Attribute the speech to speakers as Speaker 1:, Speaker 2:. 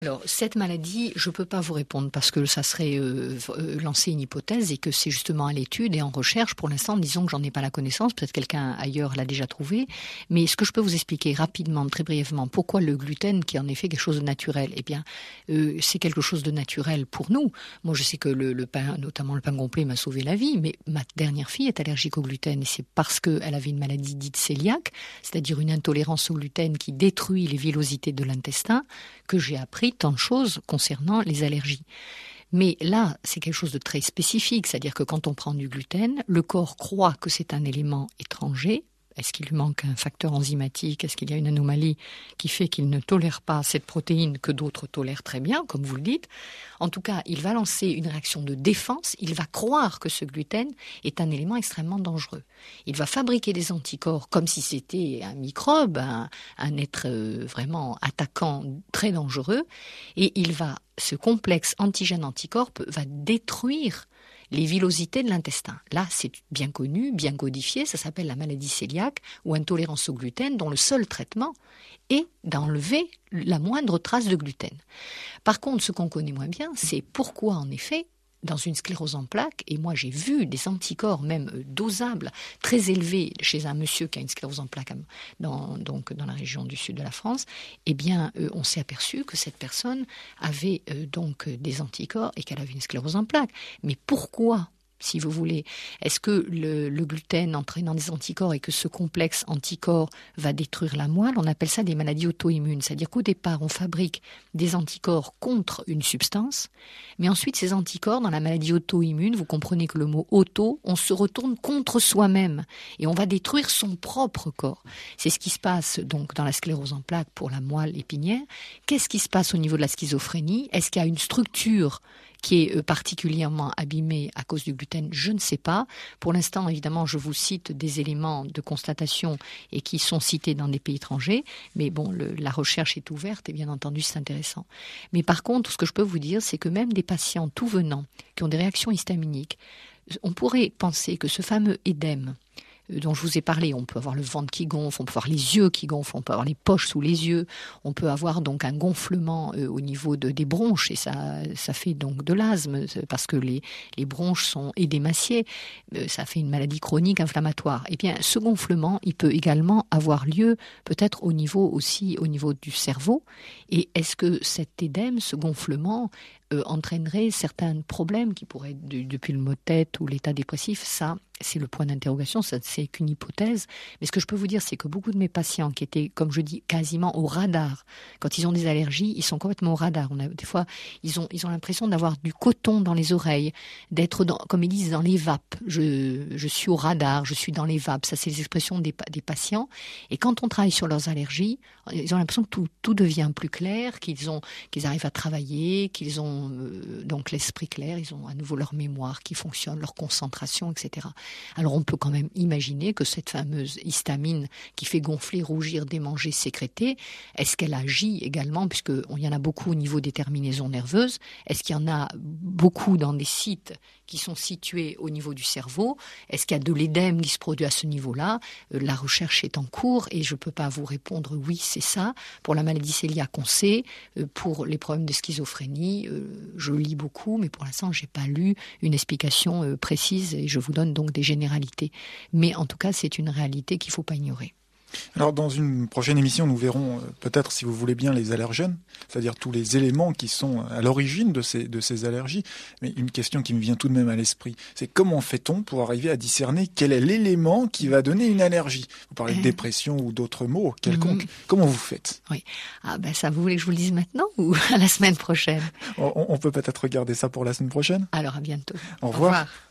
Speaker 1: Alors, cette maladie, je ne peux pas vous répondre parce que ça serait lancer une hypothèse et que c'est justement à l'étude et en recherche. Pour l'instant, disons que j'en ai pas la connaissance. Peut-être quelqu'un ailleurs l'a déjà trouvé. Mais ce que je peux vous expliquer rapidement, très brièvement, pourquoi le gluten, qui est en effet quelque chose de naturel, eh bien, c'est quelque chose de naturel pour nous. Moi, je sais que le pain, notamment le pain complet, m'a sauvé la vie. Mais ma dernière fille est allergique au gluten et c'est parce qu'elle avait une maladie dite cœliaque, c'est-à-dire une intolérance au gluten qui détruit les villosités de l'intestin, que j'ai appris tant de choses concernant les allergies. Mais là, c'est quelque chose de très spécifique, c'est-à-dire que quand on prend du gluten, le corps croit que c'est un élément étranger. Est-ce qu'il lui manque un facteur enzymatique? Est-ce qu'il y a une anomalie qui fait qu'il ne tolère pas cette protéine que d'autres tolèrent très bien, comme vous le dites? En tout cas, il va lancer une réaction de défense. Il va croire que ce gluten est un élément extrêmement dangereux. Il va fabriquer des anticorps comme si c'était un microbe, un être vraiment attaquant très dangereux. Et ce complexe antigène-anticorps va détruire les villosités de l'intestin. Là, c'est bien connu, bien codifié, ça s'appelle la maladie cœliaque ou intolérance au gluten, dont le seul traitement est d'enlever la moindre trace de gluten. Par contre, ce qu'on connaît moins bien, c'est pourquoi, en effet, dans une sclérose en plaques, et moi j'ai vu des anticorps même dosables très élevés chez un monsieur qui a une sclérose en plaques dans la région du sud de la France, eh bien on s'est aperçu que cette personne avait donc des anticorps et qu'elle avait une sclérose en plaques. Mais pourquoi ? Si vous voulez, est-ce que le gluten entraînant des anticorps et que ce complexe anticorps va détruire la moelle? On appelle ça des maladies auto-immunes. C'est-à-dire qu'au départ, on fabrique des anticorps contre une substance, mais ensuite, ces anticorps, dans la maladie auto-immune, vous comprenez que le mot auto, on se retourne contre soi-même et on va détruire son propre corps. C'est ce qui se passe donc dans la sclérose en plaques pour la moelle épinière. Qu'est-ce qui se passe au niveau de la schizophrénie? Est-ce qu'il y a une structure qui est particulièrement abîmée à cause du gluten? Je ne sais pas. Pour l'instant, évidemment, je vous cite des éléments de constatation et qui sont cités dans des pays étrangers. Mais bon, la recherche est ouverte et bien entendu, c'est intéressant. Mais par contre, ce que je peux vous dire, c'est que même des patients tout venant qui ont des réactions histaminiques, on pourrait penser que ce fameux édème dont je vous ai parlé, on peut avoir le ventre qui gonfle, on peut avoir les yeux qui gonflent, on peut avoir les poches sous les yeux, on peut avoir donc un gonflement au niveau des bronches et ça fait donc de l'asthme parce que les bronches sont édémaciées, ça fait une maladie chronique inflammatoire. Et bien ce gonflement, il peut également avoir lieu peut-être au niveau du cerveau. Et est-ce que cet édème, ce gonflement entraînerait certains problèmes qui pourraient être depuis le maux de tête ou l'état dépressif? Ça, c'est le point d'interrogation, ça c'est qu'une hypothèse. Mais ce que je peux vous dire, c'est que beaucoup de mes patients qui étaient, comme je dis, quasiment au radar, quand ils ont des allergies, ils sont complètement au radar. Des fois, ils ont l'impression d'avoir du coton dans les oreilles, d'être, comme ils disent, dans les vapes. Je suis au radar, je suis dans les vapes. Ça, c'est les expressions des patients. Et quand on travaille sur leurs allergies, ils ont l'impression que tout devient plus clair, qu'ils arrivent à travailler, qu'ils ont donc l'esprit clair, ils ont à nouveau leur mémoire qui fonctionne, leur concentration, etc. Alors on peut quand même imaginer que cette fameuse histamine qui fait gonfler, rougir, démanger, sécréter, est-ce qu'elle agit également, puisqu'il y en a beaucoup au niveau des terminaisons nerveuses, est-ce qu'il y en a beaucoup dans des sites qui sont situés au niveau du cerveau? Est-ce qu'il y a de l'édème qui se produit à ce niveau-là? La recherche est en cours et je ne peux pas vous répondre oui, c'est ça. Pour la maladie cœliaque, on sait. Pour les problèmes de schizophrénie, je lis beaucoup, mais pour l'instant, je n'ai pas lu une explication précise et je vous donne donc des généralités. Mais en tout cas, c'est une réalité qu'il ne faut pas ignorer.
Speaker 2: Alors dans une prochaine émission, nous verrons peut-être, si vous voulez bien, les allergènes, c'est-à-dire tous les éléments qui sont à l'origine de ces allergies. Mais une question qui me vient tout de même à l'esprit, c'est comment fait-on pour arriver à discerner quel est l'élément qui va donner une allergie? Vous parlez de dépression ou d'autres mots quelconques. Comment vous faites?
Speaker 1: Oui. Ça, vous voulez que je vous le dise maintenant ou à la semaine prochaine?
Speaker 2: On peut peut-être regarder ça pour la semaine prochaine.
Speaker 1: Alors à bientôt.
Speaker 2: Au revoir.